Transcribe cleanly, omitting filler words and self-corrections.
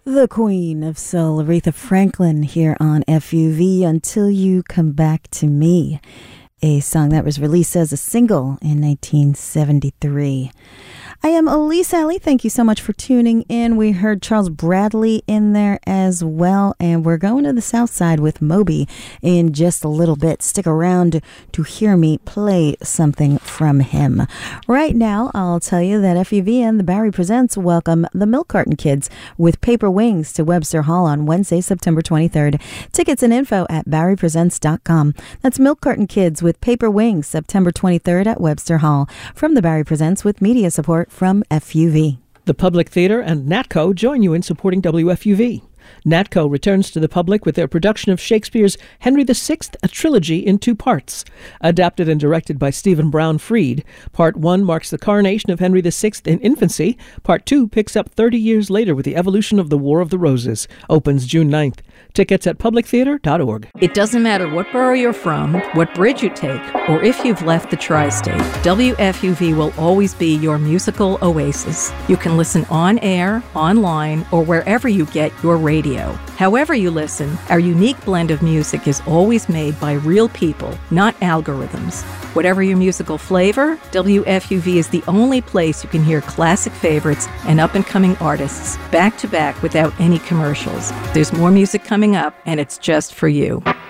The Queen of Soul, Aretha Franklin, here on FUV, Until You Come Back to Me, a song that was released as a single in 1973. I am Elise Alley. Thank you so much for tuning in. We heard Charles Bradley in there as well, and we're going to the South Side with Moby in just a little bit. Stick around to hear me play something from him. Right now, I'll tell you that FUV and the Barry Presents welcome the Milk Carton Kids with Paper Wings to Webster Hall on Wednesday, September 23rd. Tickets and info at barrypresents.com. That's Milk Carton Kids with Paper Wings, September 23rd at Webster Hall. From the Barry Presents with media support from FUV. The Public Theater and NATCO join you in supporting WFUV. NATCO returns to the public with their production of Shakespeare's Henry VI, a trilogy in 2 parts. Adapted and directed by Stephen Brown Freed, Part 1 marks the coronation of Henry VI in infancy. Part 2 picks up 30 years later with the evolution of the War of the Roses. Opens June 9th. Tickets at publictheater.org. It doesn't matter what borough you're from, what bridge you take, or if you've left the tri-state, WFUV will always be your musical oasis. You can listen on air, online, or wherever you get your radio. However you listen, our unique blend of music is always made by real people, not algorithms. Whatever your musical flavor, WFUV is the only place you can hear classic favorites and up-and-coming artists back to back without any commercials. There's more music coming up, and it's just for you.